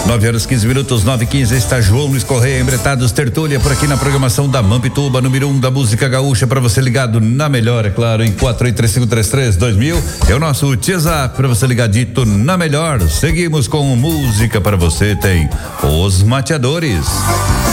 9h15, 9h15, está João Luiz Correia, Embretados Tertúlia, por aqui na programação da Mampituba, número 1 da música gaúcha, para você ligado na melhor, é claro, em 4835332000, é o nosso WhatsApp para você ligadito na melhor. Seguimos com música para você, tem Os Mateadores.